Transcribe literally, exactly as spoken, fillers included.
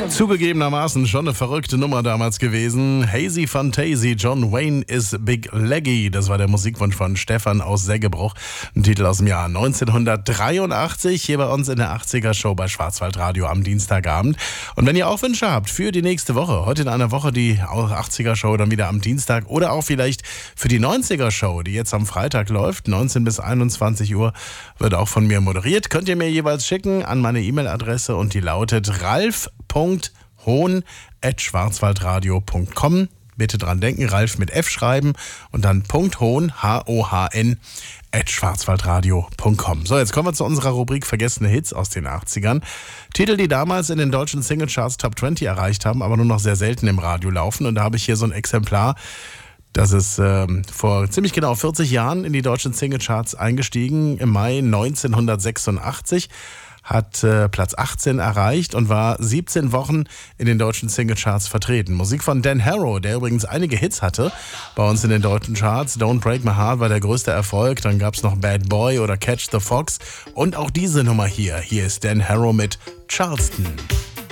Zugegebenermaßen schon eine verrückte Nummer damals gewesen. Hazy Fantasy, John Wayne is Big Leggy. Das war der Musikwunsch von Stefan aus Seggebruch. Ein Titel aus dem Jahr neunzehnhundertdreiundachtzig. Hier bei uns in der achtziger-Show bei Schwarzwaldradio am Dienstagabend. Und wenn ihr auch Wünsche habt für die nächste Woche, heute in einer Woche die achtziger-Show, dann wieder am Dienstag oder auch vielleicht für die neunziger-Show, die jetzt am Freitag läuft, neunzehn bis einundzwanzig Uhr, wird auch von mir moderiert. Könnt ihr mir jeweils schicken an meine E-Mail-Adresse und die lautet ralf punkt hohn at schwarzwaldradio punkt com. Bitte dran denken, Ralf mit F schreiben und dann .hohn, H O H N, at schwarzwaldradio punkt com. So, jetzt kommen wir zu unserer Rubrik Vergessene Hits aus den achtzigern. Titel, die damals in den deutschen Singlecharts Top zwanzig erreicht haben, aber nur noch sehr selten im Radio laufen. Und da habe ich hier so ein Exemplar, das ist ähm, vor ziemlich genau vierzig Jahren in die deutschen Singlecharts eingestiegen, im Mai neunzehnhundertsechsundachtzig. Hat äh, Platz achtzehn erreicht und war siebzehn Wochen in den deutschen Singlecharts vertreten. Musik von Dan Harrow, der übrigens einige Hits hatte bei uns in den deutschen Charts. Don't Break My Heart war der größte Erfolg. Dann gab es noch Bad Boy oder Catch the Fox. Und auch diese Nummer hier. Hier ist Dan Harrow mit Charleston.